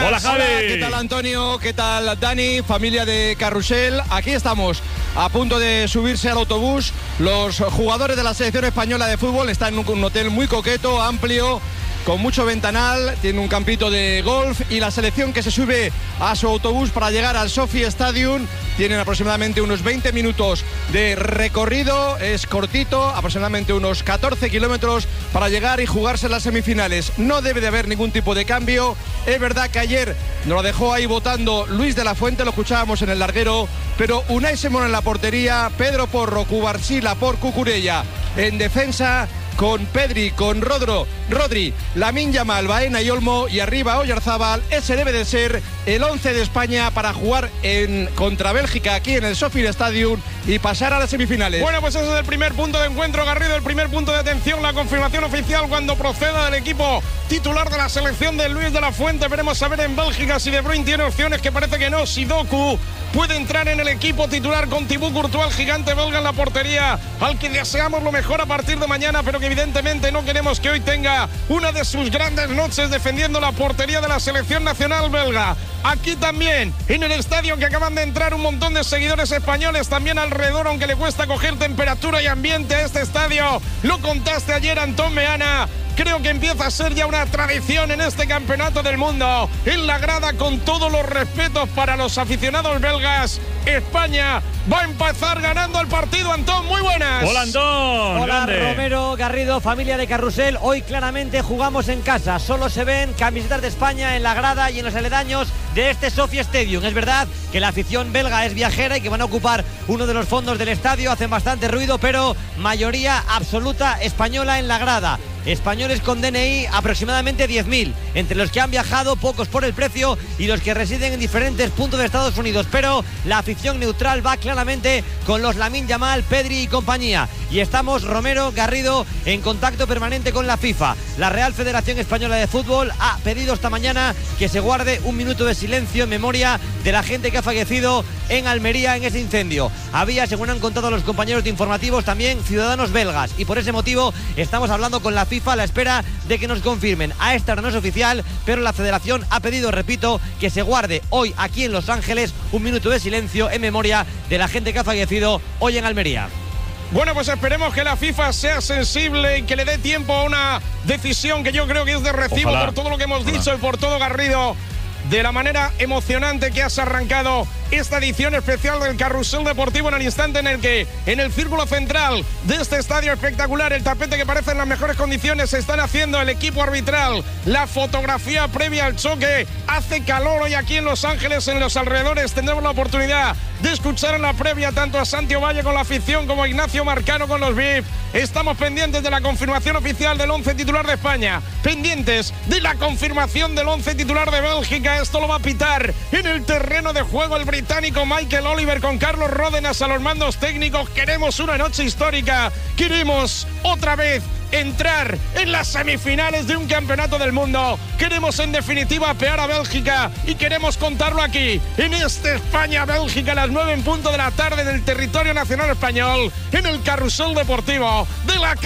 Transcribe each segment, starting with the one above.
Hola, Javi. Hola, ¿qué tal, Antonio? ¿Qué tal, Dani? Familia de Carrusel. Aquí estamos a punto de subirse al autobús. Los jugadores de la selección española de fútbol están en un hotel muy coqueto, amplio, con mucho ventanal, tiene un campito de golf, y la selección que se sube a su autobús para llegar al Sophie Stadium tienen aproximadamente unos 20 minutos de recorrido, es cortito, aproximadamente unos 14 kilómetros para llegar y jugarse las semifinales. No debe de haber ningún tipo de cambio. Es verdad que ayer nos lo dejó ahí votando Luis de la Fuente, lo escuchábamos en el larguero, pero Unai Simón en la portería, Pedro Porro, Cubarsí, Laporte, Cucurella en defensa, con Pedri, con Rodri, Lamine Yamal, Baena y Olmo, y arriba Oyarzábal. Ese debe de ser el 11 de España para jugar contra Bélgica aquí en el Sophie Stadium y pasar a las semifinales. Bueno, pues ese es el primer punto de encuentro, Garrido, el primer punto de atención, la confirmación oficial cuando proceda del equipo titular de la selección de Luis de la Fuente. Veremos a ver en Bélgica si De Bruyne tiene opciones, que parece que no. Si Doku puede entrar en el equipo titular con Thibaut Courtois, el gigante belga en la portería, al que deseamos lo mejor a partir de mañana, pero que evidentemente no queremos que hoy tenga una de sus grandes noches defendiendo la portería de la selección nacional belga. Aquí también, en el estadio que acaban de entrar un montón de seguidores españoles también alrededor, aunque le cuesta coger temperatura y ambiente a este estadio. Lo contaste ayer, Antón Meana. Creo que empieza a ser ya una tradición en este campeonato del mundo. En la grada, con todos los respetos para los aficionados belgas, España va a empezar ganando el partido. Antón, muy buenas. Hola, Antón. Hola, grande. Romero, Garrido, familia de Carrusel. Hoy claramente jugamos en casa. Solo se ven camisetas de España en la grada y en los aledaños de este Sophie Stadium. Es verdad que la afición belga es viajera y que van a ocupar uno de los fondos del estadio. Hacen bastante ruido, pero mayoría absoluta española en la grada. Españoles con DNI aproximadamente 10.000, entre los que han viajado, pocos por el precio, y los que residen en diferentes puntos de Estados Unidos. Pero la afición neutral va claramente con los Lamine Yamal, Pedri y compañía. Y estamos, Romero, Garrido, en contacto permanente con la FIFA. La Real Federación Española de Fútbol ha pedido esta mañana que se guarde un minuto de silencio en memoria de la gente que ha fallecido en Almería en ese incendio. Había, según han contado los compañeros de informativos, también ciudadanos belgas, y por ese motivo estamos hablando con la FIFA a la espera de que nos confirmen. A esta hora no es oficial, pero la federación ha pedido, repito, que se guarde hoy aquí en Los Ángeles un minuto de silencio en memoria de la gente que ha fallecido hoy en Almería. Bueno, pues esperemos que la FIFA sea sensible y que le dé tiempo a una decisión que yo creo que es de recibo. Ojalá. Por todo lo que hemos dicho y por todo, Garrido, de la manera emocionante que has arrancado esta edición especial del Carrusel Deportivo, en el instante en el que en el círculo central de este estadio espectacular, el tapete que parece en las mejores condiciones, se están haciendo el equipo arbitral, la fotografía previa al choque. Hace calor hoy aquí en Los Ángeles, en los alrededores. Tendremos la oportunidad de escuchar en la previa tanto a Santi Ovalle con la afición como a Ignacio Marcano con los VIP. Estamos pendientes de la confirmación oficial del 11 titular de España, pendientes de la confirmación del 11 titular de Bélgica. Esto lo va a pitar en el terreno de juego el británico Michael Oliver, con Carlos Ródenas a los mandos técnicos. Queremos una noche histórica, queremos otra vez entrar en las semifinales de un campeonato del mundo. Queremos, en definitiva, apear a Bélgica, y queremos contarlo aquí en este España-Bélgica a las 9 en punto de la tarde en el territorio nacional español, en el Carrusel Deportivo de la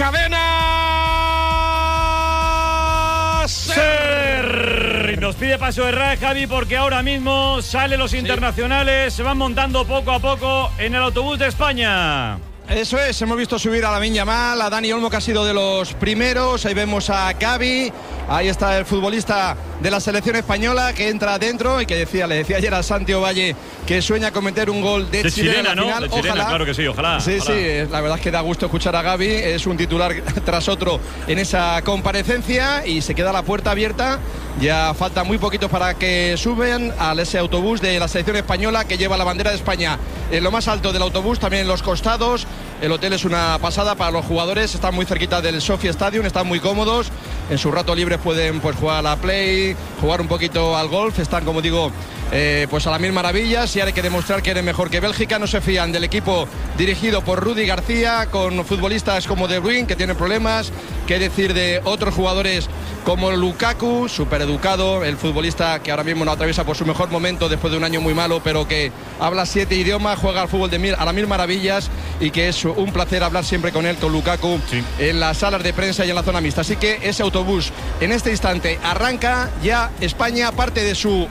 cadena SER. Nos pide paso de RAE, Javi, porque ahora mismo salen los internacionales, se van montando poco a poco en el autobús de España. Eso es, hemos visto subir a Lamine Yamal, a Dani Olmo, que ha sido de los primeros. Ahí vemos a Gavi, ahí está el futbolista de la selección española que entra adentro y que le decía ayer a Santi Ovalle que sueña con meter un gol de chilena, ¿no? Final. De chilena, ojalá. Claro que sí, ojalá. Sí, ojalá. Sí, la verdad es que da gusto escuchar a Gavi, es un titular tras otro en esa comparecencia, y se queda la puerta abierta. Ya falta muy poquito para que suben a ese autobús de la selección española, que lleva la bandera de España en lo más alto del autobús, también en los costados. El hotel es una pasada para los jugadores, están muy cerquita del Sophie Stadium, están muy cómodos. En su rato libre pueden jugar a la Play, jugar un poquito al golf. Están, como digo, pues a las mil maravillas, y ahora hay que demostrar que eres mejor que Bélgica. No se fían del equipo dirigido por Rudy García, con futbolistas como De Bruyne, que tienen problemas. Qué decir de otros jugadores como Lukaku, súper educado, el futbolista que ahora mismo no atraviesa por su mejor momento después de un año muy malo, pero que habla 7 idiomas, juega al fútbol a las mil maravillas, y que es un placer hablar siempre con él, con Lukaku, sí, en las salas de prensa y en la zona mixta. Así que ese autobús en este instante arranca ya. España parte de su